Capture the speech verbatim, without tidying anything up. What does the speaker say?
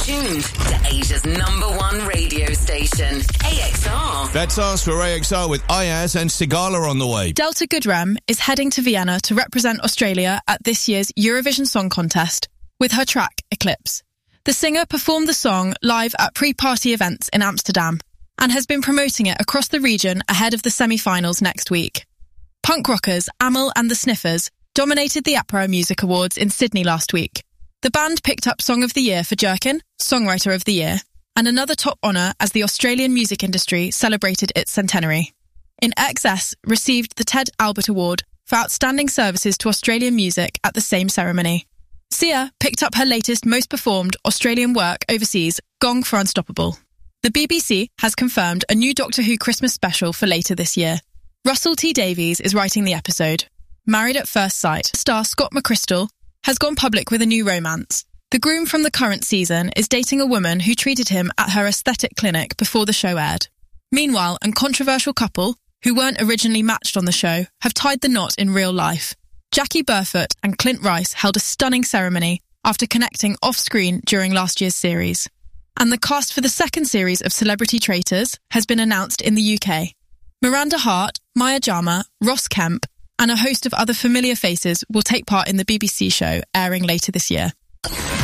tuned to Asia's number one radio station, A X R. That's us for A X R with Ayaz and Sigala on the way. Delta Goodrem is heading to Vienna to represent Australia at this year's Eurovision Song Contest with her track Eclipse. The singer performed the song live at pre-party events in Amsterdam and has been promoting it across the region ahead of the semi-finals next week. Punk rockers Amel and the Sniffers dominated the APRA Music Awards in Sydney last week. The band picked up Song of the Year for Jerkin, Songwriter of the Year, and another top honour as the Australian music industry celebrated its centenary. In X S received the Ted Albert Award for Outstanding Services to Australian Music at the same ceremony. Sia picked up her latest most performed Australian work overseas, Gong for Unstoppable. The B B C has confirmed a new Doctor Who Christmas special for later this year. Russell T Davies is writing the episode. Married at First Sight star Scott McChrystal has gone public with a new romance. The groom from the current season is dating a woman who treated him at her aesthetic clinic before the show aired. Meanwhile, a controversial couple, who weren't originally matched on the show, have tied the knot in real life. Jackie Burfoot and Clint Rice held a stunning ceremony after connecting off-screen during last year's series. And the cast for the second series of Celebrity Traitors has been announced in the U K. Miranda Hart, Maya Jama, Ross Kemp, and a host of other familiar faces will take part in the B B C show airing later this year.